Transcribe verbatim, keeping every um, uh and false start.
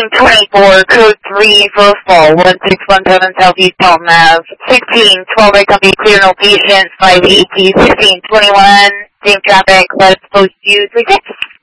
twenty-four, code three for fall, one six one seven Southeast Palm Ave, sixteen twelve, right company, clear no patients, five eighty, sixteen twenty-one, same traffic, let's post you three six.